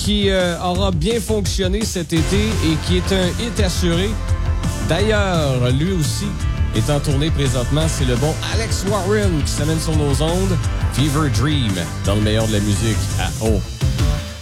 qui aura bien fonctionné cet été et qui est un hit assuré. D'ailleurs, lui aussi est en tournée présentement. C'est le bon Alex Warren qui s'amène sur nos ondes. Fever Dream, dans le meilleur de la musique à O.